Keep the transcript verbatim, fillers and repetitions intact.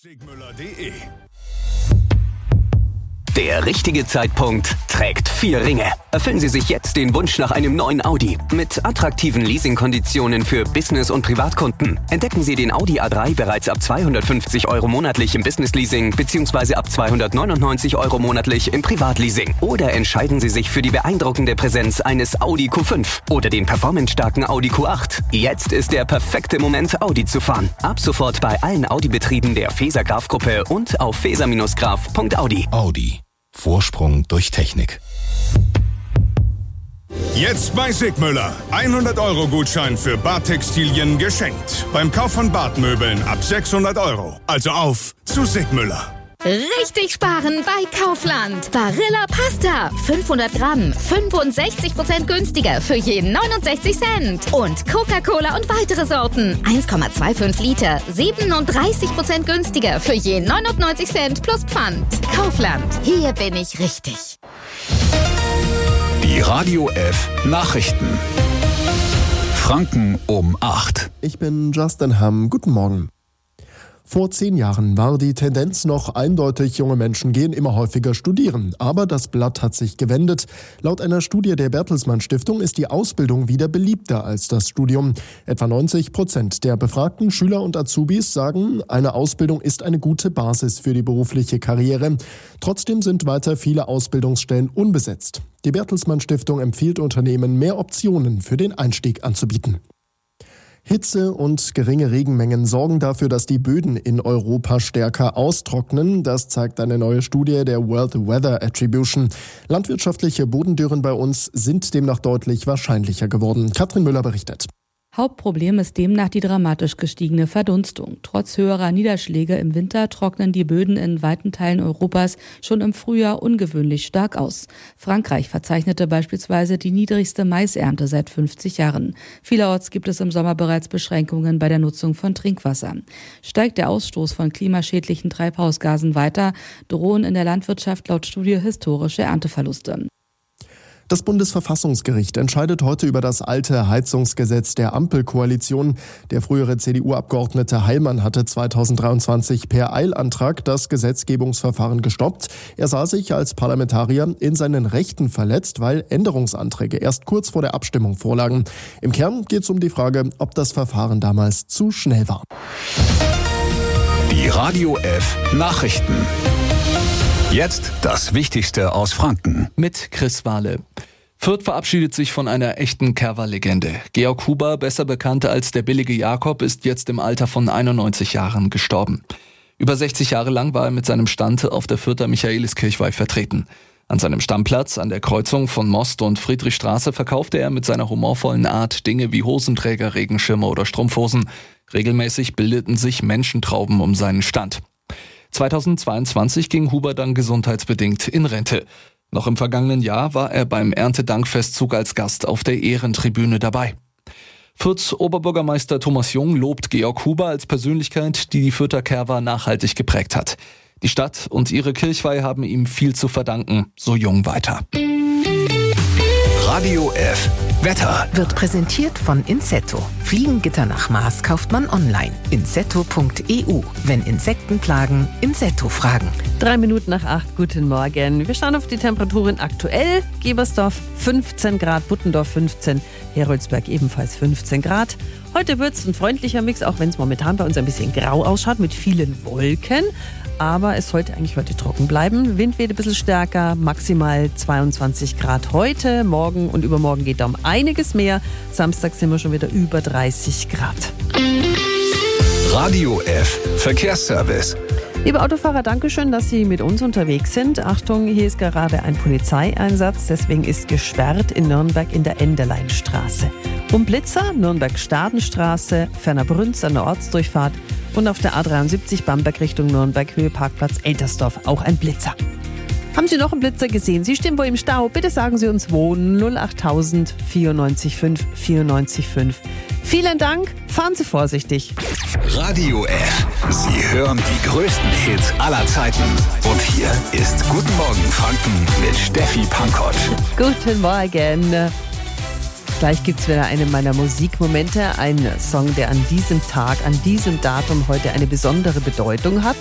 sigmüller punkt de. Der richtige Zeitpunkt trägt vier Ringe. Erfüllen Sie sich jetzt den Wunsch nach einem neuen Audi mit attraktiven Leasingkonditionen für Business- und Privatkunden. Entdecken Sie den Audi A drei bereits ab zweihundertfünfzig Euro monatlich im Business-Leasing bzw. ab zweihundertneunundneunzig Euro monatlich im Privatleasing. Oder entscheiden Sie sich für die beeindruckende Präsenz eines Audi Q fünf oder den performancestarken Audi Q acht. Jetzt ist der perfekte Moment, Audi zu fahren. Ab sofort bei allen Audi-Betrieben der Feser Graf-Gruppe und auf feser Graf punkt audi. Audi. Vorsprung durch Technik. Jetzt bei Sigmüller. hundert Euro Gutschein für Badtextilien geschenkt. Beim Kauf von Badmöbeln ab sechshundert Euro. Also auf zu Sigmüller. Richtig sparen bei Kaufland. Barilla Pasta. fünfhundert Gramm. fünfundsechzig Prozent günstiger für jeden neunundsechzig Cent. Und Coca-Cola und weitere Sorten. eins Komma fünfundzwanzig Liter. siebenunddreißig Prozent günstiger für jeden neunundneunzig Cent plus Pfand. Kaufland. Hier bin ich richtig. Die Radio F Nachrichten. Franken um acht. Ich bin Justin Hamm. Guten Morgen. Vor zehn Jahren war die Tendenz noch eindeutig, junge Menschen gehen immer häufiger studieren. Aber das Blatt hat sich gewendet. Laut einer Studie der Bertelsmann Stiftung ist die Ausbildung wieder beliebter als das Studium. Etwa neunzig Prozent der befragten Schüler und Azubis sagen, eine Ausbildung ist eine gute Basis für die berufliche Karriere. Trotzdem sind weiter viele Ausbildungsstellen unbesetzt. Die Bertelsmann Stiftung empfiehlt Unternehmen, mehr Optionen für den Einstieg anzubieten. Hitze und geringe Regenmengen sorgen dafür, dass die Böden in Europa stärker austrocknen. Das zeigt eine neue Studie der World Weather Attribution. Landwirtschaftliche Bodendürren bei uns sind demnach deutlich wahrscheinlicher geworden. Katrin Müller berichtet. Hauptproblem ist demnach die dramatisch gestiegene Verdunstung. Trotz höherer Niederschläge im Winter trocknen die Böden in weiten Teilen Europas schon im Frühjahr ungewöhnlich stark aus. Frankreich verzeichnete beispielsweise die niedrigste Maisernte seit fünfzig Jahren. Vielerorts gibt es im Sommer bereits Beschränkungen bei der Nutzung von Trinkwasser. Steigt der Ausstoß von klimaschädlichen Treibhausgasen weiter, drohen in der Landwirtschaft laut Studie historische Ernteverluste. Das Bundesverfassungsgericht entscheidet heute über das alte Heizungsgesetz der Ampelkoalition. Der frühere C D U-Abgeordnete Heilmann hatte zweitausenddreiundzwanzig per Eilantrag das Gesetzgebungsverfahren gestoppt. Er sah sich als Parlamentarier in seinen Rechten verletzt, weil Änderungsanträge erst kurz vor der Abstimmung vorlagen. Im Kern geht es um die Frage, ob das Verfahren damals zu schnell war. Die Radio F Nachrichten. Jetzt das Wichtigste aus Franken. Mit Chris Wahle. Fürth verabschiedet sich von einer echten Kerwa-Legende. Georg Huber, besser bekannt als der billige Jakob, ist jetzt im Alter von einundneunzig Jahren gestorben. Über sechzig Jahre lang war er mit seinem Stand auf der Fürther Michaeliskirchweih vertreten. An seinem Stammplatz an der Kreuzung von Most- und Friedrichstraße verkaufte er mit seiner humorvollen Art Dinge wie Hosenträger, Regenschirme oder Strumpfhosen. Regelmäßig bildeten sich Menschentrauben um seinen Stand. zweitausendzweiundzwanzig ging Huber dann gesundheitsbedingt in Rente. Noch im vergangenen Jahr war er beim Erntedankfestzug als Gast auf der Ehrentribüne dabei. Fürths Oberbürgermeister Thomas Jung lobt Georg Huber als Persönlichkeit, die die Fürther Kerwa nachhaltig geprägt hat. Die Stadt und ihre Kirchweih haben ihm viel zu verdanken, so Jung weiter. Radio F Wetter wird präsentiert von Insetto. Fliegengitter nach Maß kauft man online. insetto punkt e u. Wenn Insekten plagen, Insetto fragen. Drei Minuten nach acht, guten Morgen. Wir schauen auf die Temperaturen aktuell. Gebersdorf fünfzehn Grad, Buttendorf fünfzehn, Heroldsberg ebenfalls fünfzehn Grad. Heute wird es ein freundlicher Mix, auch wenn es momentan bei uns ein bisschen grau ausschaut mit vielen Wolken. Aber es sollte eigentlich heute trocken bleiben. Wind weht ein bisschen stärker, maximal zweiundzwanzig Grad heute. Morgen und übermorgen geht da um einiges mehr. Samstag sind wir schon wieder über dreißig Grad. Radio F Verkehrsservice. Liebe Autofahrer, danke schön, dass Sie mit uns unterwegs sind. Achtung, hier ist gerade ein Polizeieinsatz, deswegen ist gesperrt in Nürnberg in der Enderleinstraße. Um Blitzer, Nürnberg-Stadenstraße, Fernerbrünz an der Ortsdurchfahrt und auf der A dreiundsiebzig Bamberg Richtung Nürnberg, Höhe Parkplatz Eltersdorf, auch ein Blitzer. Haben Sie noch einen Blitzer gesehen? Sie stehen wohl im Stau. Bitte sagen Sie uns wo. null achttausend vierundneunzig fünf vierundneunzig fünf. Vielen Dank. Fahren Sie vorsichtig. Radio F. Sie hören die größten Hits aller Zeiten. Und hier ist Guten Morgen Franken mit Steffi Pankott. Guten Morgen. Gleich gibt es wieder einen meiner Musikmomente. Ein Song, der an diesem Tag, an diesem Datum heute eine besondere Bedeutung hat.